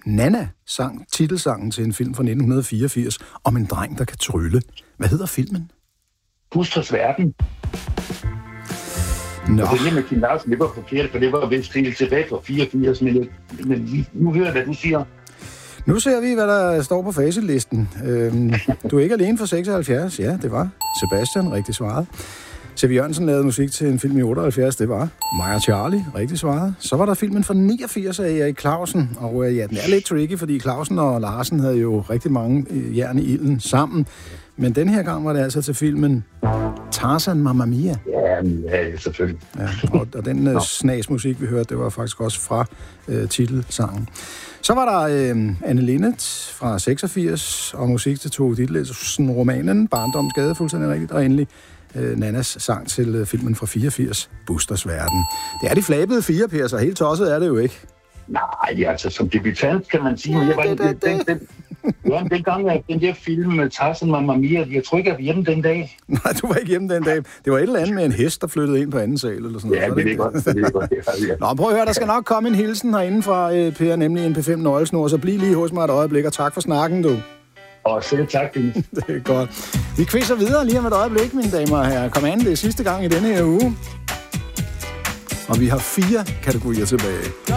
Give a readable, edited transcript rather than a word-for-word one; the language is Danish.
Nanna sang titelsangen til en film fra 1984 om en dreng, der kan trylle. Hvad hedder filmen? Busters Verden. Nå. Og det med Kim Larsen, det var forkert, for det var vist helt tilbage fra 84, men nu hører jeg, hvad du siger. Nu ser vi, hvad der står på facitlisten. Du er ikke alene for 76. Ja, det var Sebastian, rigtig svaret. C.V. Jørgensen lavede musik til en film i 78, det var Mig og Charlie, rigtig svaret. Så var der filmen fra 89 af Erik Clausen, og ja, den er lidt tricky, fordi Clausen og Larsen havde jo rigtig mange jern i ilden sammen. Men den her gang var det altså til filmen Tarzan Mamma Mia. Ja, selvfølgelig. Ja, og den snagsmusik, vi hørte, det var faktisk også fra titelsangen. Så var der Anne Linnet fra 86, og musik til Tove Ditlevsen, romanen Barndoms Gade, fuldstændig rigtigt, og endelig Nannas sang til filmen fra 84, Busters Verden. Det er de flabede 4, Per, så helt tosset er det jo ikke. Nej, altså som debutant kan man sige, jeg var dengang at den der film med Tarzan Mamma Mia, jeg tror ikke, jeg var hjemme den dag. Nej, du var ikke hjemme den dag. Det var et eller andet med en hest, der flyttede ind på anden sal eller sådan noget. Ja, det er godt. Nå, prøv at høre, der skal nok komme en hilsen herinde fra Per, nemlig en P5 nøglesnor, så bliv lige hos mig et øjeblik, og tak for snakken, du. Og selv tak, Dennis. Det er godt. Vi quizzer videre lige om et øjeblik, mine damer og herrer. Kom an, det er sidste gang i denne her uge. Og vi har 4 kategorier tilbage.